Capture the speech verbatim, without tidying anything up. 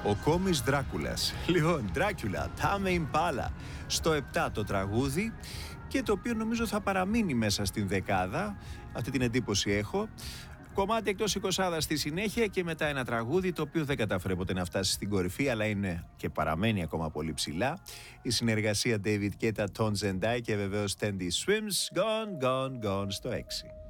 Ο Κόμις Δράκουλας. Λοιπόν, Dracula, Tame Impala. Στο επτά το τραγούδι, και το οποίο νομίζω θα παραμείνει μέσα στην δεκάδα. Αυτή την εντύπωση έχω. Κομμάτι εκτός εικοσάδας στη συνέχεια, και μετά ένα τραγούδι το οποίο δεν κατάφερε ποτέ να φτάσει στην κορυφή, αλλά είναι και παραμένει ακόμα πολύ ψηλά. Η συνεργασία David Guetta, Tones and I, και βεβαίως Tandy Swims, Gone, Gone, Gone στο έξι.